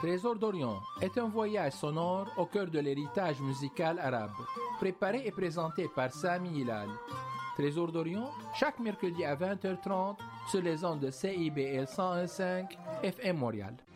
Trésor d'Orient est un voyage sonore au cœur de l'héritage musical arabe, préparé et présenté par Sami Hilal. Trésor d'Orient, chaque mercredi à 20h30 sur les ondes de CIBL 101.5 FM Montréal.